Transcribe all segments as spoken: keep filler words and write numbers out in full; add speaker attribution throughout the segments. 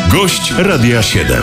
Speaker 1: Gość Radia siedem.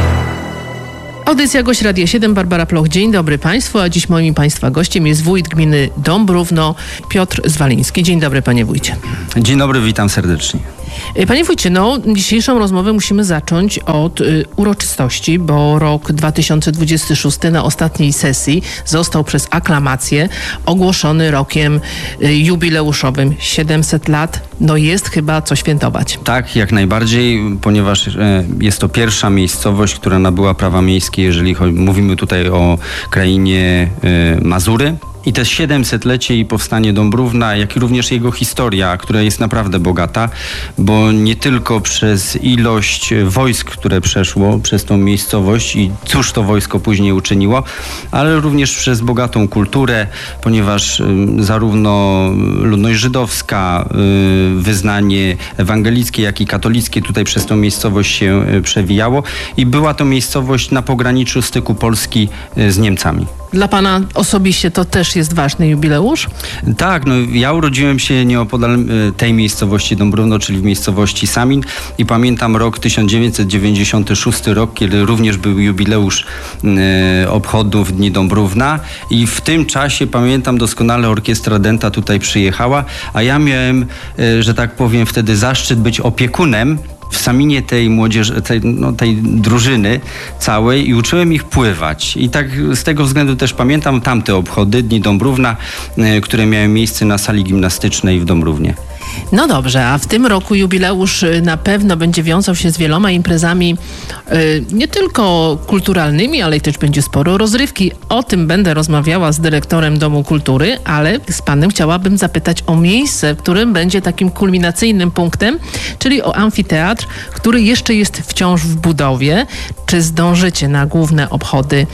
Speaker 2: Audycja Gość Radia siedem, Barbara Ploch. Dzień dobry Państwu, a dziś moim Państwa gościem jest wójt gminy Dąbrówno, Piotr Zwaliński. Dzień dobry, panie wójcie.
Speaker 3: Dzień dobry, witam serdecznie.
Speaker 2: Panie wójcie, no dzisiejszą rozmowę musimy zacząć od y, uroczystości, bo rok dwa tysiące dwudziesty szósty na ostatniej sesji został przez aklamację ogłoszony rokiem y, jubileuszowym. siedemset lat, no jest chyba co świętować.
Speaker 3: Tak, jak najbardziej, ponieważ e, jest to pierwsza miejscowość, która nabyła prawa miejskie, jeżeli chodzi, mówimy tutaj o krainie e, Mazury. I to siedemsetlecie i powstanie Dąbrówna, jak i również jego historia, która jest naprawdę bogata, bo nie tylko przez ilość wojsk, które przeszło przez tą miejscowość i cóż to wojsko później uczyniło, ale również przez bogatą kulturę, ponieważ y, zarówno ludność żydowska, y, wyznanie ewangelickie, jak i katolickie tutaj przez tą miejscowość się y, przewijało i była to miejscowość na pograniczu styku Polski y, z Niemcami.
Speaker 2: Dla pana osobiście to też jest ważny jubileusz?
Speaker 3: Tak, no ja urodziłem się nieopodal tej miejscowości Dąbrówno, czyli w miejscowości Samin i pamiętam rok tysiąc dziewięćset dziewięćdziesiąty szósty rok, kiedy również był jubileusz e, obchodów Dni Dąbrówna i w tym czasie pamiętam doskonale orkiestra Dęta tutaj przyjechała, a ja miałem, e, że tak powiem, wtedy zaszczyt być opiekunem w Saminie tej młodzieży, tej, no, tej drużyny całej i uczyłem ich pływać. I tak z tego względu też pamiętam tamte obchody Dni Dąbrówna, y, które miały miejsce na sali gimnastycznej w Dąbrównie.
Speaker 2: No dobrze, a w tym roku jubileusz na pewno będzie wiązał się z wieloma imprezami y, nie tylko kulturalnymi, ale też będzie sporo rozrywki. O tym będę rozmawiała z dyrektorem Domu Kultury, ale z panem chciałabym zapytać o miejsce, w którym będzie takim kulminacyjnym punktem, czyli o amfiteatr, który jeszcze jest wciąż w budowie. Czy zdążycie na główne obchody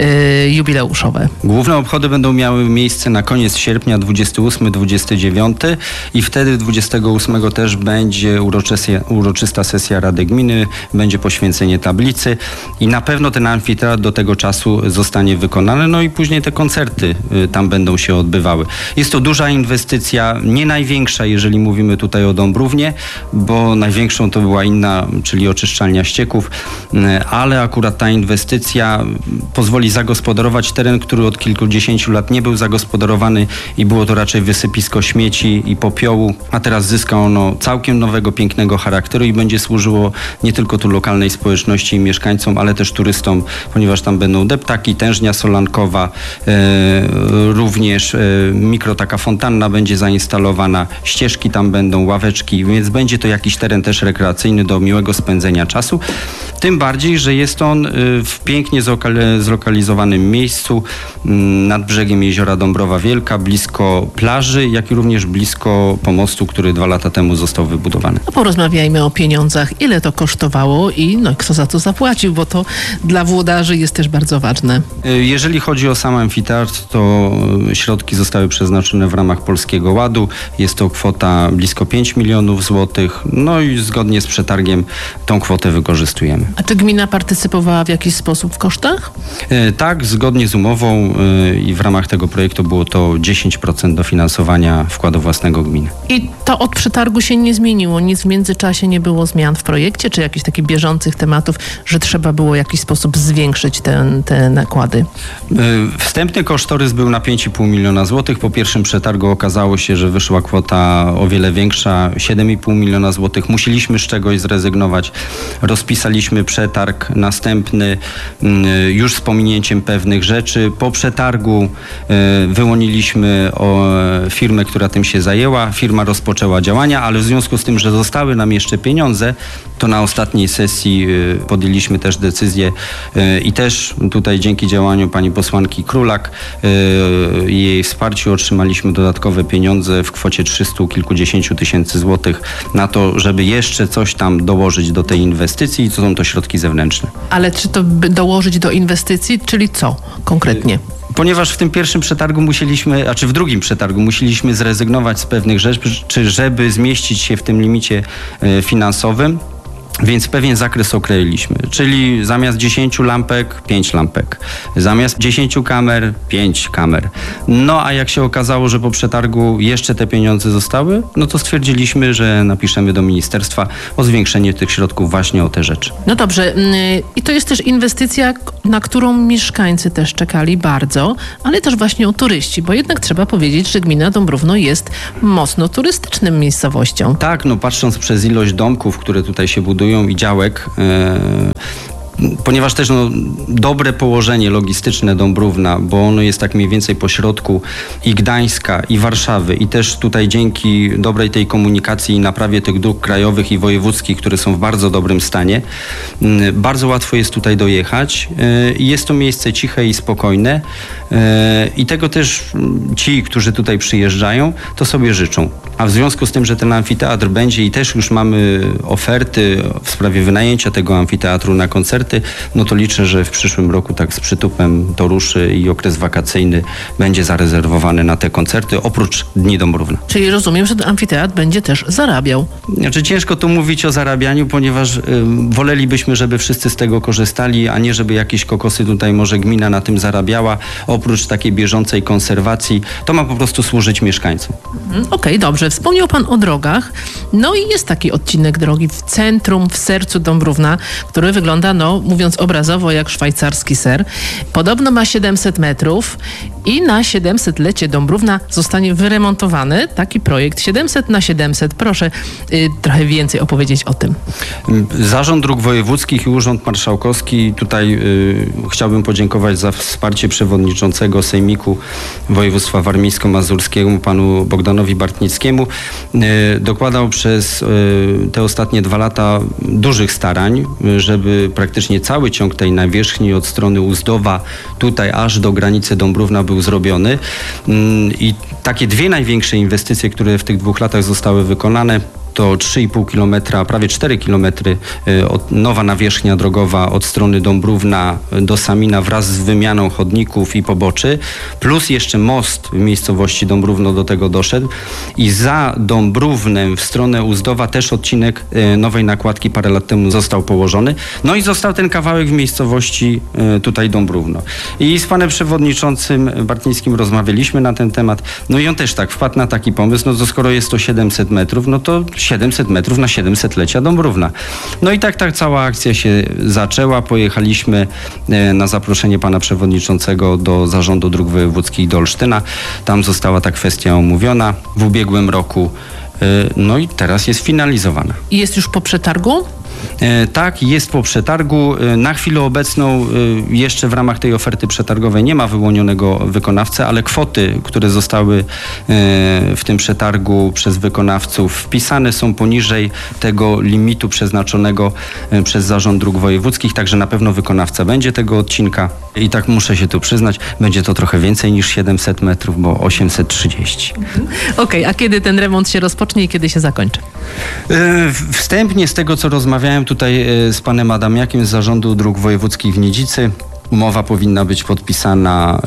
Speaker 2: y, jubileuszowe?
Speaker 3: Główne obchody będą miały miejsce na koniec sierpnia, dwudziestego ósmego dwudziestego dziewiątego i wtedy dwudziestego ósmego też będzie uroczysta sesja Rady Gminy, będzie poświęcenie tablicy i na pewno ten amfiteatr do tego czasu zostanie wykonany, no i później te koncerty y, tam będą się odbywały. Jest to duża inwestycja, nie największa, jeżeli mówimy tutaj o Dąbrównie, bo największą to była inna, czyli oczyszczalnia ścieków, y, ale akurat ta inwestycja pozwoli zagospodarować teren, który od kilkudziesięciu lat nie był zagospodarowany i było to raczej wysypisko śmieci i popiołu, a teraz zyska ono całkiem nowego, pięknego charakteru i będzie służyło nie tylko tu lokalnej społeczności i mieszkańcom, ale też turystom, ponieważ tam będą deptaki, tężnia solankowa, e, również e, mikro taka fontanna będzie zainstalowana, ścieżki tam będą, ławeczki, więc będzie to jakiś teren też rekreacyjny do miłego spędzenia czasu. Tym bardziej, że jest on w pięknie zlokalizowanym miejscu nad brzegiem jeziora Dąbrowa Wielka, blisko plaży, jak i również blisko pomostu, który dwa lata temu został wybudowany.
Speaker 2: No porozmawiajmy o pieniądzach. Ile to kosztowało i no, kto za to zapłacił, bo to dla włodarzy jest też bardzo ważne.
Speaker 3: Jeżeli chodzi o sam amfiteatr, to środki zostały przeznaczone w ramach Polskiego Ładu. Jest to kwota blisko pięć milionów złotych. No i zgodnie z przetargiem tą kwotę wykorzystujemy.
Speaker 2: A czy gmina partycypowała w jakiś sposób w kosztach?
Speaker 3: E, tak, zgodnie z umową e, i w ramach tego projektu było to dziesięć procent dofinansowania wkładu własnego gminy.
Speaker 2: I to od przetargu się nie zmieniło? Nic w międzyczasie nie było zmian w projekcie, czy jakichś takich bieżących tematów, że trzeba było w jakiś sposób zwiększyć te, te nakłady?
Speaker 3: E, wstępny kosztorys był na pięć i pół miliona złotych. Po pierwszym przetargu okazało się, że wyszła kwota o wiele większa, siedem i pół miliona złotych. Musieliśmy z czegoś zrezygnować. Rozpisaliśmy przetarg następny już z pominięciem pewnych rzeczy. Po przetargu wyłoniliśmy firmę, która tym się zajęła. Firma rozpoczęła działania, ale w związku z tym, że zostały nam jeszcze pieniądze, to na ostatniej sesji podjęliśmy też decyzję i też tutaj dzięki działaniu pani posłanki Królak i jej wsparciu otrzymaliśmy dodatkowe pieniądze w kwocie trzystu kilkudziesięciu tysięcy złotych na to, żeby jeszcze coś tam dołożyć do tej inwestycji i to są to środki zewnętrzne.
Speaker 2: Ale czy to by dołożyć do inwestycji, czyli co konkretnie?
Speaker 3: Ponieważ w tym pierwszym przetargu musieliśmy, a czy w drugim przetargu musieliśmy zrezygnować z pewnych rzeczy, czy żeby zmieścić się w tym limicie finansowym. Więc pewien zakres określiliśmy, czyli zamiast dziesięciu lampek, pięć lampek, zamiast dziesięciu kamer, pięć kamer. No a jak się okazało, że po przetargu jeszcze te pieniądze zostały, no to stwierdziliśmy, że napiszemy do ministerstwa o zwiększenie tych środków właśnie o te rzeczy.
Speaker 2: No dobrze, i to jest też inwestycja, na którą mieszkańcy też czekali bardzo, ale też właśnie o turyści, bo jednak trzeba powiedzieć, że gmina Dąbrówno jest mocno turystycznym miejscowością.
Speaker 3: Tak, no patrząc przez ilość domków, które tutaj się budują i działek, yy, ponieważ też no, dobre położenie logistyczne Dąbrówna, bo ono jest tak mniej więcej pośrodku i Gdańska, i Warszawy, i też tutaj dzięki dobrej tej komunikacji i naprawie tych dróg krajowych i wojewódzkich, które są w bardzo dobrym stanie, yy, bardzo łatwo jest tutaj dojechać i yy, jest to miejsce ciche i spokojne yy, i tego też ci, którzy tutaj przyjeżdżają, to sobie życzą. A w związku z tym, że ten amfiteatr będzie i też już mamy oferty w sprawie wynajęcia tego amfiteatru na koncerty, no to liczę, że w przyszłym roku tak z przytupem to ruszy i okres wakacyjny będzie zarezerwowany na te koncerty, oprócz Dni Dąbrówna.
Speaker 2: Czyli rozumiem, że ten amfiteatr będzie też zarabiał.
Speaker 3: Znaczy ciężko tu mówić o zarabianiu, ponieważ y, wolelibyśmy, żeby wszyscy z tego korzystali, a nie żeby jakieś kokosy tutaj może gmina na tym zarabiała. Oprócz takiej bieżącej konserwacji, to ma po prostu służyć mieszkańcom.
Speaker 2: Mhm, Okej, okay, dobrze. Wspomniał pan o drogach. No i jest taki odcinek drogi w centrum, w sercu Dąbrówna, który wygląda, no mówiąc obrazowo, jak szwajcarski ser. Podobno ma siedemset metrów i na siedemsetlecie Dąbrówna zostanie wyremontowany taki projekt siedemset na siedemset. Proszę y, trochę więcej opowiedzieć o tym.
Speaker 3: Zarząd Dróg Wojewódzkich i Urząd Marszałkowski, tutaj y, chciałbym podziękować za wsparcie przewodniczącego Sejmiku Województwa Warmińsko-Mazurskiego, panu Bogdanowi Bartnickiemu. Y, dokładał przez y, te ostatnie dwa lata dużych starań, y, żeby praktycznie cały ciąg tej nawierzchni od strony Uzdowa tutaj aż do granicy Dąbrówna był zrobiony. Y, I takie dwie największe inwestycje, które w tych dwóch latach zostały wykonane, to trzy i pół kilometra, prawie cztery kilometry od, nowa nawierzchnia drogowa od strony Dąbrówna do Samina wraz z wymianą chodników i poboczy, plus jeszcze most w miejscowości Dąbrówno do tego doszedł i za Dąbrównem w stronę Uzdowa też odcinek nowej nakładki parę lat temu został położony. No i został ten kawałek w miejscowości tutaj Dąbrówno. I z panem przewodniczącym Bartnickim rozmawialiśmy na ten temat, no i on też tak wpadł na taki pomysł, no to skoro jest to siedemset metrów, no to siedemset metrów na siedemsetlecia Dąbrówna. No i tak tak cała akcja się zaczęła. Pojechaliśmy na zaproszenie pana przewodniczącego do Zarządu Dróg Wojewódzkich do Olsztyna. Tam została ta kwestia omówiona w ubiegłym roku. No i teraz jest finalizowana.
Speaker 2: I jest już po przetargu?
Speaker 3: Tak, jest po przetargu. Na chwilę obecną jeszcze w ramach tej oferty przetargowej nie ma wyłonionego wykonawcy, ale kwoty, które zostały w tym przetargu przez wykonawców wpisane, są poniżej tego limitu przeznaczonego przez Zarząd Dróg Wojewódzkich, także na pewno wykonawca będzie tego odcinka. I tak muszę się tu przyznać, będzie to trochę więcej niż siedemset metrów, bo osiemset trzydzieści.
Speaker 2: Okej, okay, a kiedy ten remont się rozpocznie i kiedy się zakończy?
Speaker 3: Wstępnie z tego, co rozmawiałem tutaj z panem Adamiakiem z Zarządu Dróg Wojewódzkich w Niedzicy, umowa powinna być podpisana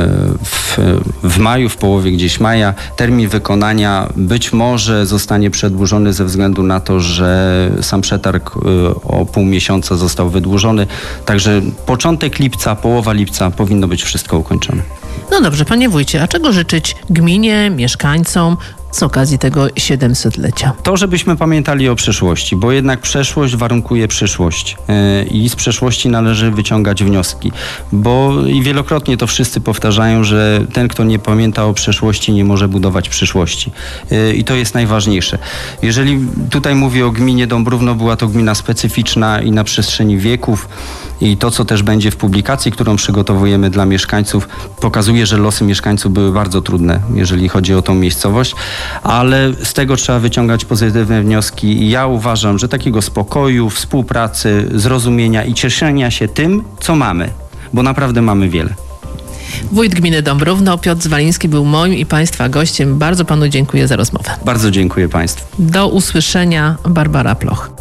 Speaker 3: w, w maju, w połowie gdzieś maja. Termin wykonania być może zostanie przedłużony ze względu na to, że sam przetarg o pół miesiąca został wydłużony. Także początek lipca, połowa lipca powinno być wszystko ukończone.
Speaker 2: No dobrze, panie wójcie, a czego życzyć gminie, mieszkańcom z okazji tego siedemsetlecia?
Speaker 3: To, żebyśmy pamiętali o przeszłości, bo jednak przeszłość warunkuje przyszłość i z przeszłości należy wyciągać wnioski, bo i wielokrotnie to wszyscy powtarzają, że ten, kto nie pamięta o przeszłości, nie może budować przyszłości i to jest najważniejsze. Jeżeli tutaj mówię o gminie Dąbrówno, była to gmina specyficzna i na przestrzeni wieków i to, co też będzie w publikacji, którą przygotowujemy dla mieszkańców, pokazuje, że losy mieszkańców były bardzo trudne, jeżeli chodzi o tą miejscowość, ale z tego trzeba wyciągać pozytywne wnioski i ja uważam, że takiego spokoju, współpracy, zrozumienia i cieszenia się tym, co mamy, bo naprawdę mamy wiele.
Speaker 2: Wójt gminy Dąbrówno, Piotr Zwaliński, był moim i państwa gościem. Bardzo panu dziękuję za rozmowę.
Speaker 3: Bardzo dziękuję państwu.
Speaker 2: Do usłyszenia. Barbara Ploch.